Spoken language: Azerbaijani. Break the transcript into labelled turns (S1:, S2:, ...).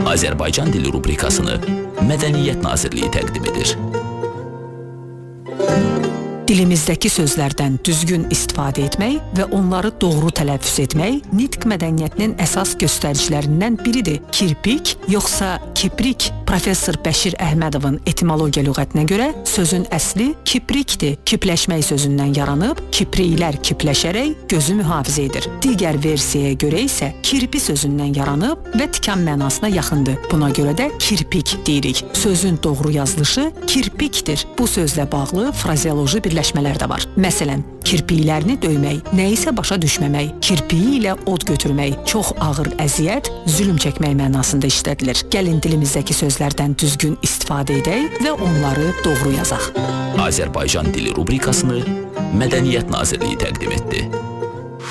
S1: Azərbaycan dili rubrikasını Mədəniyyət Nazirliyi təqdim edir.
S2: Dilimizdəki sözlərdən düzgün istifadə etmək və onları doğru tələffüz etmək nitq mədəniyyətinin əsas göstəricilərindən biridir. Kirpik, yoxsa kiprik? Professor Bəşir Əhmədovun etimologiya lüğətinə görə sözün əsli kiprikdir. Kipləşmək sözündən yaranıb, kipriklər kipləşərək gözü mühafizə edir. Digər versiyaya görə isə kirpi sözündən yaranıb və tikan mənasına yaxındır. Buna görə də kirpik deyirik. Sözün doğru yazılışı kirpikdir. Bu sözlə bağlı frazeoloji birləşmələr də var. Məsələn, kirpiklərini döymək, nəyisə başa düşməmək, kirpiyi ilə od götürmək, çox ağır əziyyət, zülm çəkmək mənasında işlədilir. Gəlin dilimizdəki sözlərdən düzgün istifadə edək və onları doğru yazaq.
S1: Azərbaycan dili rubrikasını Mədəniyyət Nazirliyi təqdim etdi.